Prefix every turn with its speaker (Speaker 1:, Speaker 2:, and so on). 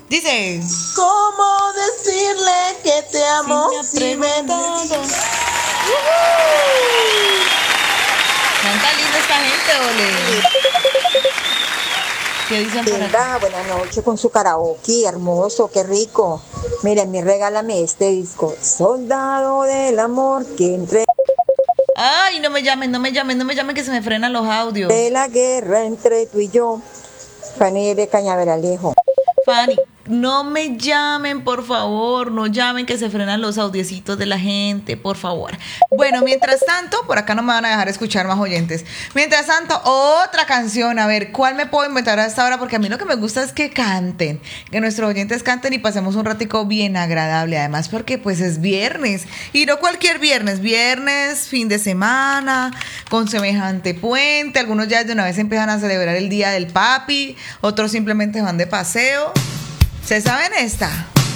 Speaker 1: Dice:
Speaker 2: ¿Cómo decirle que te amo
Speaker 1: si me ha preguntado? Canta linda esta gente, ole. ¿Qué dicen por acá?
Speaker 3: Linda, buenas noches con su karaoke, hermoso, qué rico. Miren, regálame este disco, Soldado del Amor, que entre
Speaker 1: Ay, no me llamen, que se me frenan los audios.
Speaker 3: la guerra entre tú y yo. Fanny de Cañaveralejo.
Speaker 1: Fanny, no me llamen, por favor, no llamen que se frenan los audiecitos de la gente, por favor. Bueno, mientras tanto, por acá no me van a dejar escuchar más oyentes. Mientras tanto, otra canción, a ver, ¿cuál me puedo inventar a esta hora? Porque a mí lo que me gusta es que canten, que nuestros oyentes canten y pasemos un ratico bien agradable, además porque pues es viernes, y no cualquier viernes, fin de semana, con semejante puente, algunos ya de una vez empiezan a celebrar el Día del Papi, otros simplemente van de paseo. ¿Se saben esta?